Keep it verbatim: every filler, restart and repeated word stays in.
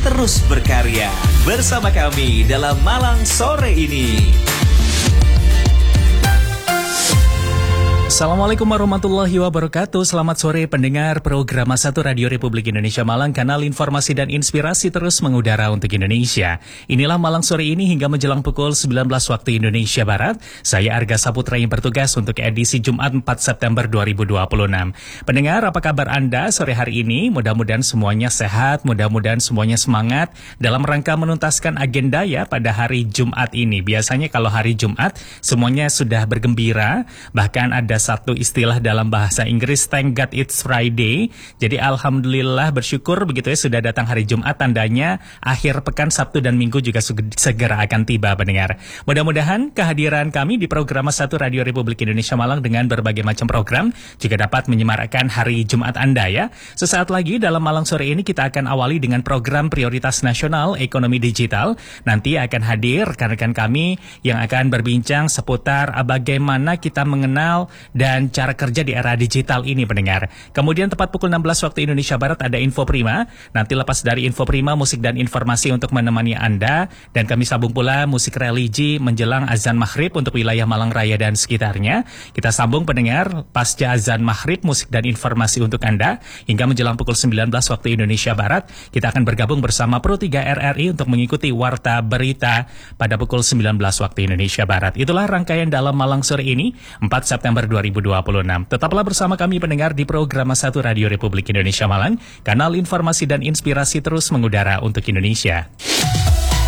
terus berkarya bersama kami dalam Malang Sore ini. Assalamualaikum warahmatullahi wabarakatuh. Selamat sore pendengar program satu Radio Republik Indonesia Malang, kanal informasi dan inspirasi terus mengudara untuk Indonesia. Inilah Malang Sore ini hingga menjelang pukul sembilan belas waktu Indonesia Barat. Saya Arga Saputra yang bertugas untuk edisi Jumat empat September dua ribu dua puluh enam. Pendengar, apa kabar Anda sore hari ini? Mudah-mudahan semuanya sehat, mudah-mudahan semuanya semangat dalam rangka menuntaskan agenda ya pada hari Jumat ini. Biasanya kalau hari Jumat semuanya sudah bergembira, bahkan ada satu istilah dalam bahasa Inggris, thank God it's Friday. Jadi alhamdulillah bersyukur begitu ya sudah datang hari Jumat, tandanya akhir pekan Sabtu dan Minggu juga segera akan tiba pendengar. Mudah-mudahan kehadiran kami di program satu Radio Republik Indonesia Malang dengan berbagai macam program juga dapat menyemarakkan hari Jumat Anda ya. Sesaat lagi dalam Malang Sore ini kita akan awali dengan program prioritas nasional ekonomi digital. Nanti akan hadir rekan-rekan kami yang akan berbincang seputar bagaimana kita mengenal dan cara kerja di era digital ini pendengar. Kemudian tepat pukul enam belas waktu Indonesia Barat ada Info Prima. Nanti lepas dari Info Prima, musik dan informasi untuk menemani Anda. Dan kami sambung pula musik religi menjelang azan maghrib untuk wilayah Malang Raya dan sekitarnya. Kita sambung pendengar pasca azan maghrib, musik dan informasi untuk Anda. Hingga menjelang pukul sembilan belas waktu Indonesia Barat, kita akan bergabung bersama Pro tiga R R I untuk mengikuti Warta Berita pada pukul sembilan belas waktu Indonesia Barat. Itulah rangkaian dalam Malang Sore ini, empat September dua ribu dua puluh enam. Tetaplah bersama kami pendengar di program satu Radio Republik Indonesia Malang, kanal informasi dan inspirasi terus mengudara untuk Indonesia.